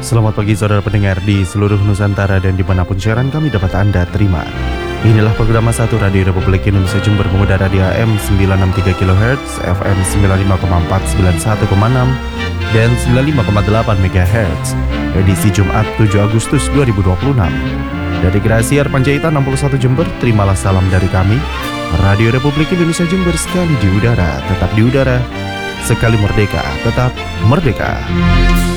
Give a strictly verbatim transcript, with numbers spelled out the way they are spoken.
Selamat pagi saudara pendengar di seluruh Nusantara dan dimanapun siaran kami dapat Anda terima. Inilah program satu Radio Republik Indonesia Jember mengudara di A M sembilan enam tiga kilohertz, F M sembilan lima koma empat, sembilan satu koma enam, dan sembilan lima koma delapan megahertz. Edisi Jumat tujuh Agustus dua ribu dua puluh enam. Dari Gerasi Panjaitan enam puluh satu Jember, terimalah salam dari kami. Radio Republik Indonesia Jember sekali di udara, tetap di udara. Sekali merdeka, tetap merdeka.